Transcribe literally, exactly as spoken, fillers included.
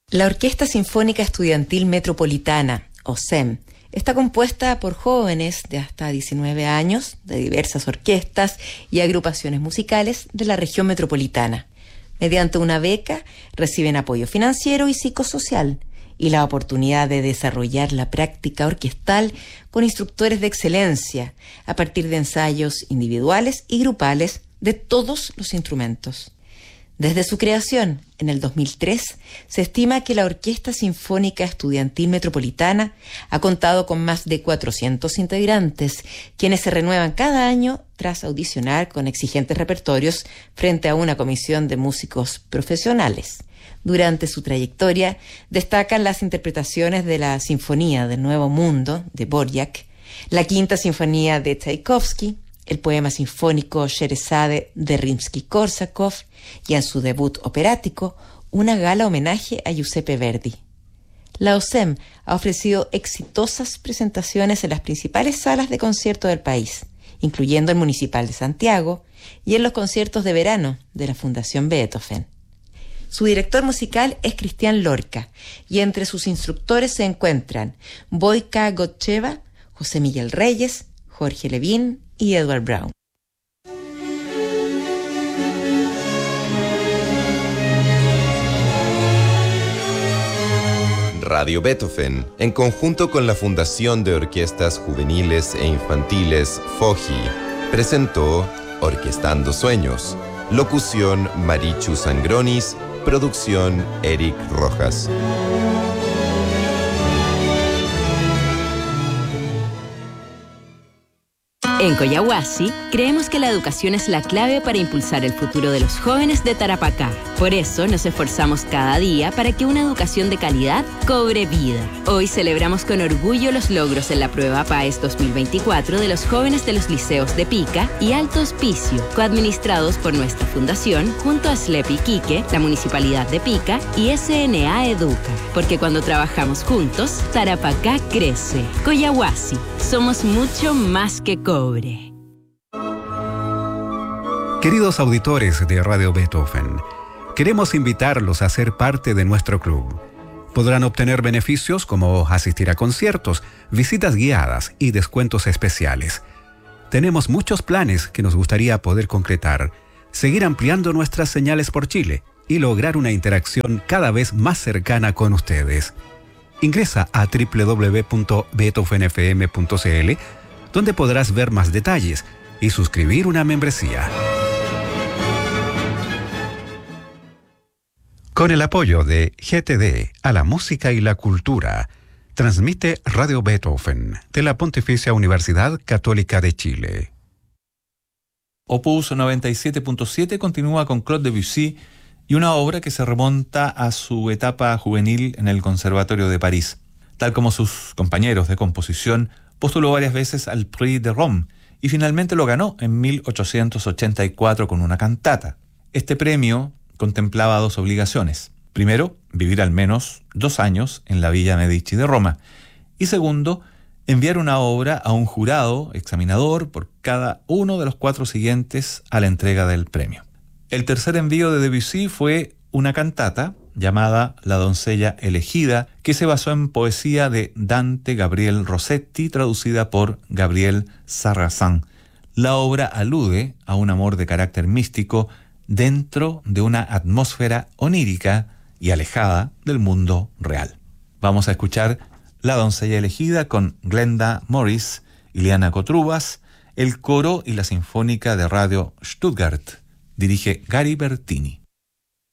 La Orquesta Sinfónica Estudiantil Metropolitana, o S E M, está compuesta por jóvenes de hasta diecinueve años, de diversas orquestas y agrupaciones musicales de la región metropolitana. Mediante una beca reciben apoyo financiero y psicosocial y la oportunidad de desarrollar la práctica orquestal con instructores de excelencia a partir de ensayos individuales y grupales de todos los instrumentos. Desde su creación, en el dos mil tres, se estima que la Orquesta Sinfónica Estudiantil Metropolitana ha contado con más de cuatrocientos integrantes, quienes se renuevan cada año tras audicionar con exigentes repertorios frente a una comisión de músicos profesionales. Durante su trayectoria, destacan las interpretaciones de la Sinfonía del Nuevo Mundo, de Dvorak, la Quinta Sinfonía de Tchaikovsky, el poema sinfónico Sherezade de Rimsky-Korsakov y en su debut operático, una gala homenaje a Giuseppe Verdi. La O S E M ha ofrecido exitosas presentaciones en las principales salas de concierto del país, incluyendo el Municipal de Santiago y en los conciertos de verano de la Fundación Beethoven. Su director musical es Cristian Lorca y entre sus instructores se encuentran Boyka Gotcheva, José Miguel Reyes, Jorge Levin y Edward Brown. Radio Beethoven, en conjunto con la Fundación de Orquestas Juveniles e Infantiles FOJI, presentó Orquestando Sueños. Locución Marichu Sangronis, producción Eric Rojas. En Coyahuasi, creemos que la educación es la clave para impulsar el futuro de los jóvenes de Tarapacá. Por eso nos esforzamos cada día para que una educación de calidad cobre vida. Hoy celebramos con orgullo los logros en la prueba PAES dos mil veinticuatro de los jóvenes de los liceos de Pica y Alto Hospicio, coadministrados por nuestra fundación junto a S L E P Iquique, la Municipalidad de Pica y S N A Educa. Porque cuando trabajamos juntos, Tarapacá crece. Coyahuasi, somos mucho más que cobre. Queridos auditores de Radio Beethoven, queremos invitarlos a ser parte de nuestro club. Podrán obtener beneficios como asistir a conciertos, visitas guiadas y descuentos especiales. Tenemos muchos planes que nos gustaría poder concretar, seguir ampliando nuestras señales por Chile y lograr una interacción cada vez más cercana con ustedes. Ingresa a doble u doble u doble u punto beethoven f m punto c l donde podrás ver más detalles y suscribir una membresía. Con el apoyo de G T D a la música y la cultura, transmite Radio Beethoven de la Pontificia Universidad Católica de Chile. Opus noventa y siete punto siete continúa con Claude Debussy y una obra que se remonta a su etapa juvenil en el Conservatorio de París. Tal como sus compañeros de composición, postuló varias veces al Prix de Rome y finalmente lo ganó en mil ochocientos ochenta y cuatro con una cantata. Este premio contemplaba dos obligaciones. Primero, vivir al menos dos años en la Villa Medici de Roma. Y segundo, enviar una obra a un jurado examinador por cada uno de los cuatro siguientes a la entrega del premio. El tercer envío de Debussy fue una cantata llamada La doncella elegida, que se basó en poesía de Dante Gabriel Rossetti, traducida por Gabriel Sarrazin. La obra alude a un amor de carácter místico dentro de una atmósfera onírica y alejada del mundo real. Vamos a escuchar La doncella elegida con Glenda Morris, Ileana Cotrubas, el coro y la Sinfónica de Radio Stuttgart. Dirige Gary Bertini.